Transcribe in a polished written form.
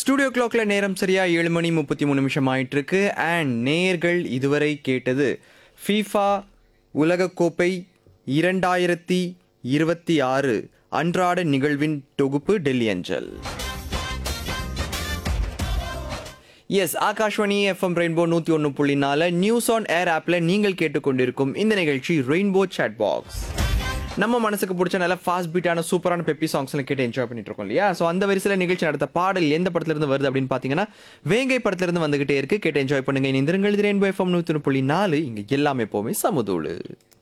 Studio கிளாக்ல நேரம் சரியா 7:33 ஆயிட்டு இருக்கு. அண்ட் நேயர்கள் இதுவரை கேட்டது ஃபீஃபா உலகக்கோப்பை 2026 அன்றாட நிகழ்வின் தொகுப்பு டெல்லி அஞ்சல். S, Akashvani FM rainbow 101.4 news on air ஆப்ல நீங்கள் கேட்டுக்கொண்டிருக்கும் இந்த நிகழ்ச்சி ரெயின்போ சாட் பாக்ஸ். நம்ம மனசுக்கு பிடிச்ச நல்ல ஃபாஸ்ட் பீட்டான சூப்பரான பெப்பி சாங்ஸ்லாம் கேட்டு என்ஜாய் பண்ணிட்டு இருக்கோம் இல்லையா? ஸோ அந்த வரிசையில் நிகழ்ச்சி நடத்த பாடல் எந்த படத்துல இருந்து வருது அப்படின்னு பார்த்தீங்கன்னா வேங்கை படத்துல இருந்து வந்துகிட்டே இருக்கு. கேட்டு என்ஜாய் பண்ணுங்க. இணைந்திருங்கள். இது ரெயின்போ எஃப்எம் 101.4. இங்க எல்லாமே எப்பவுமே சமுதூளு.